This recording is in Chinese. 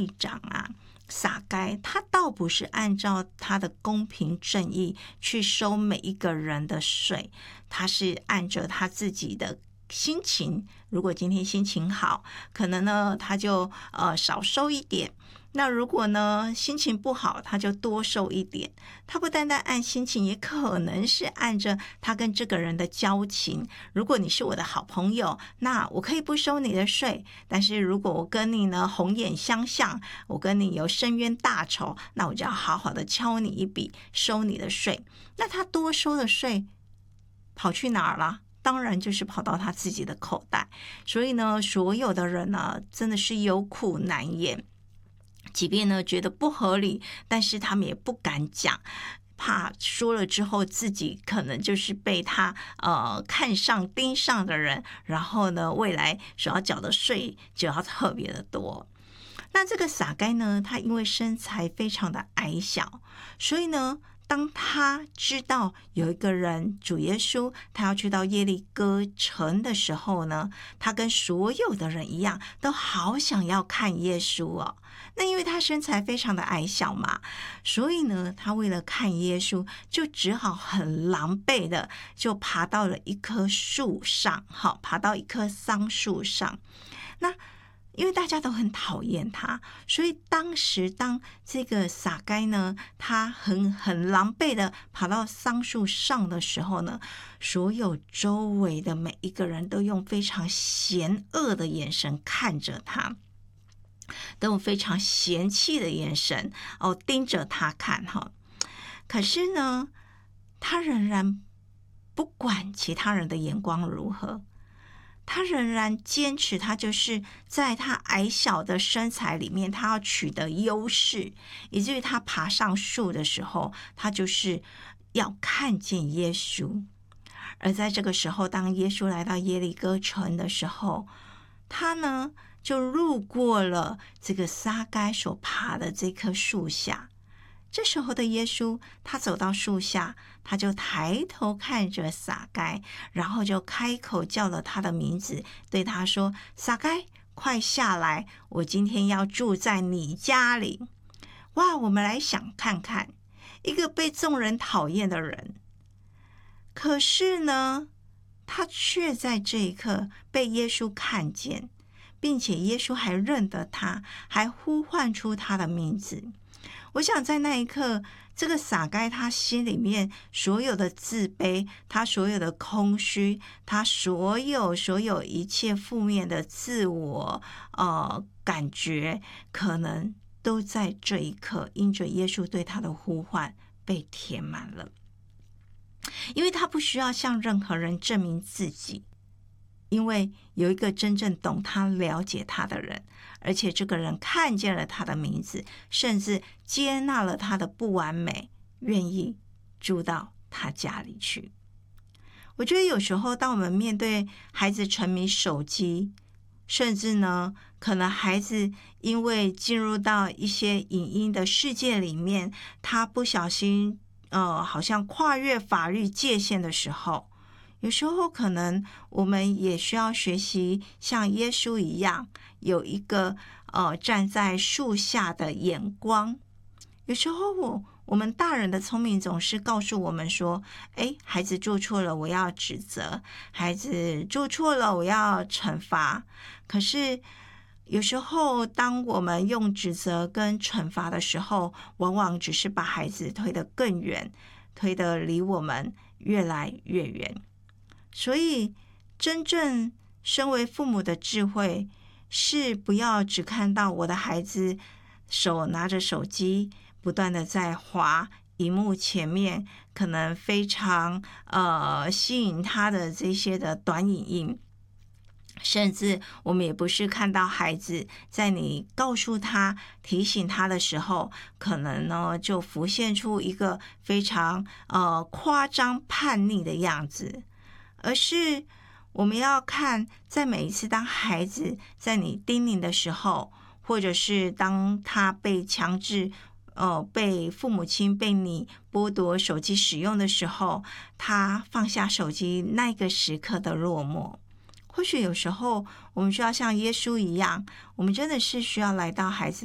会长啊，撒该，他倒不是按照他的公平正义去收每一个人的税，他是按着他自己的心情，如果今天心情好，可能呢他就少收一点，那如果呢心情不好，他就多收一点。他不单单按心情，也可能是按着他跟这个人的交情。如果你是我的好朋友，那我可以不收你的税，但是如果我跟你呢红眼相向，我跟你有深冤大仇，那我就要好好的敲你一笔，收你的税。那他多收的税跑去哪儿了？当然就是跑到他自己的口袋。所以呢，所有的人呢，真的是有苦难言。即便呢觉得不合理，但是他们也不敢讲，怕说了之后自己可能就是被他看上盯上的人，然后呢未来所要缴的税就要特别的多。那这个撒该呢，他因为身材非常的矮小，所以呢当他知道有一个人主耶稣他要去到耶利哥城的时候呢，他跟所有的人一样，都好想要看耶稣哦。那因为他身材非常的矮小嘛，所以呢他为了看耶稣，就只好很狼狈的就爬到了一棵树上，爬到一棵桑树上。那因为大家都很讨厌他，所以当时当这个撒该呢，他很狼狈的爬到桑树上的时候呢，所有周围的每一个人都用非常嫌恶的眼神看着他，都用非常嫌弃的眼神盯着他看哈。可是呢，他仍然不管其他人的眼光如何，他仍然坚持，他就是在他矮小的身材里面，他要取得优势，以至于他爬上树的时候，他就是要看见耶稣。而在这个时候，当耶稣来到耶利哥城的时候，他呢就路过了这个撒该所爬的这棵树下。这时候的耶稣，他走到树下，他就抬头看着撒该，然后就开口叫了他的名字，对他说：撒该，快下来，我今天要住在你家里。哇，我们来想看看，一个被众人讨厌的人，可是呢，他却在这一刻被耶稣看见，并且耶稣还认得他，还呼唤出他的名字。我想在那一刻，这个撒该他心里面所有的自卑，他所有的空虚，他所有一切负面的自我感觉，可能都在这一刻因着耶稣对他的呼唤被填满了。因为他不需要向任何人证明自己，因为有一个真正懂他、了解他的人，而且这个人看见了他的名字，甚至接纳了他的不完美，愿意住到他家里去。我觉得有时候当我们面对孩子沉迷手机，甚至呢可能孩子因为进入到一些影音的世界里面，他不小心好像跨越法律界限的时候，有时候可能我们也需要学习像耶稣一样，有一个站在树下的眼光。有时候我们大人的聪明总是告诉我们说，孩子做错了我要指责，孩子做错了我要惩罚。可是有时候当我们用指责跟惩罚的时候，往往只是把孩子推得更远，推得离我们越来越远。所以真正身为父母的智慧，是不要只看到我的孩子手拿着手机不断的在滑荧幕前面，可能非常吸引他的这些的短影音，甚至我们也不是看到孩子在你告诉他、提醒他的时候，可能呢就浮现出一个非常夸张叛逆的样子，而是我们要看，在每一次当孩子在你叮咛的时候，或者是当他被强制被父母亲被你剥夺手机使用的时候，他放下手机那个时刻的落寞。或许有时候我们需要像耶稣一样，我们真的是需要来到孩子